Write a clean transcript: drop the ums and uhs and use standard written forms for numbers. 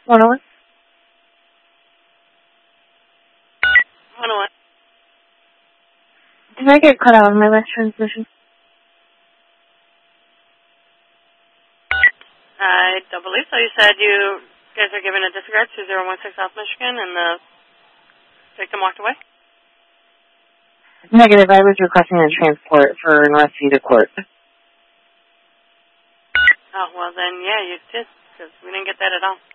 101? 101. Did I get cut out of my last transmission? I don't believe so. You said you guys are giving a disregard to 016 South Michigan and the victim walked away? Negative. I was requesting a transport for an arrestee to court. Oh, well then, yeah, you did, because we didn't get that at all.